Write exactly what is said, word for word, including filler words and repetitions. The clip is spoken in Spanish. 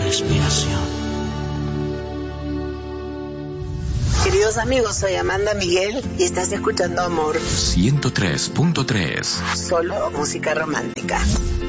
respiración. Queridos amigos, soy Amanda Miguel y estás escuchando Amor ciento tres punto tres. Solo música romántica.